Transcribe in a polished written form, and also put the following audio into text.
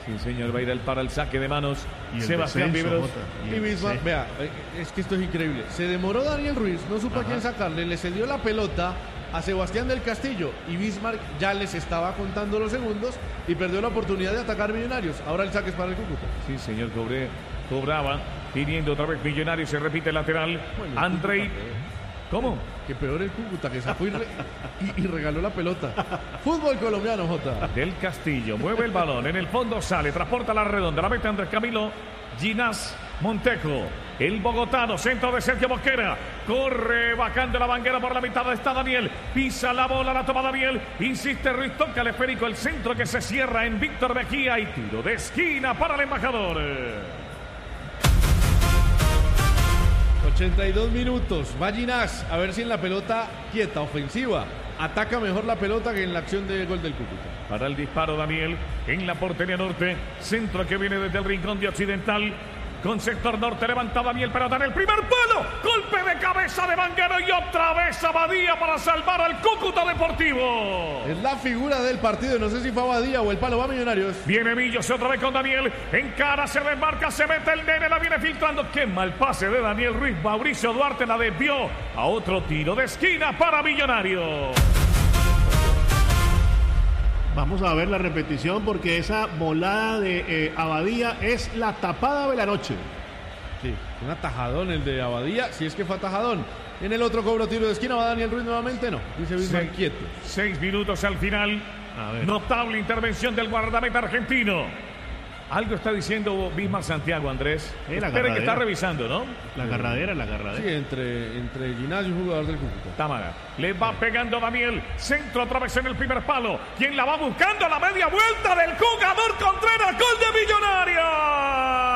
Sí, señor, va a ir para el saque de manos. Y Sebastián Viveros. Y Bismarck, vea, es que esto es increíble. Se demoró Daniel Ruiz, no supo a quién sacarle, le cedió la pelota a Sebastián del Castillo y Bismarck ya les estaba contando los segundos y perdió la oportunidad de atacar Millonarios. Ahora el saque es para el Cúcuta. Sí, señor, cobraba, pidiendo otra vez Millonarios, se repite el lateral. Bueno, Andrei. ¿Cómo? Que peor el Cúcuta, que sacó y regaló la pelota. Fútbol colombiano, Jota. Del Castillo, mueve el balón, en el fondo sale, transporta la redonda, la mete Andrés Camilo Ginás Montejo. El bogotano, centro de Sergio Mosquera. Corre, bajando la banguera por la mitad, está Daniel. Pisa la bola, la toma Daniel. Insiste Ruiz, toca el esférico, el centro que se cierra en Víctor Mejía y tiro de esquina para el embajador. 82 minutos. Va Ginás, a ver si en la pelota quieta, ofensiva, ataca mejor la pelota que en la acción de gol del Cúcuta. Para el disparo Daniel en la portería norte. Centro que viene desde el rincón de Occidental. Con sector norte levanta Daniel para dar el primer palo. Golpe de cabeza de Banguero y otra vez Abadía para salvar al Cúcuta Deportivo. Es la figura del partido, no sé si fue Abadía o el palo va Millonarios. Viene Millos otra vez con Daniel. Encara, se desmarca, se mete el nene, la viene filtrando. Qué mal pase de Daniel Ruiz. Mauricio Duarte la desvió a otro tiro de esquina para Millonarios. Vamos a ver la repetición porque esa volada de Abadía es la tapada de la noche. Sí, un atajadón el de Abadía, si es que fue atajadón. En el otro cobro tiro de esquina va Daniel Ruiz nuevamente, no. Dice Bismarck quieto. 6 minutos al final. Notable intervención del guardameta argentino. Algo está diciendo Bismarck Santiago, Andrés. Espere que está revisando, ¿no? La agarradera. Sí, entre Ginás y un jugador del Cúcuta. Támara. Le va pegando Daniel. Centro otra vez en el primer palo. Quien la va buscando a la media vuelta del Cúcuta.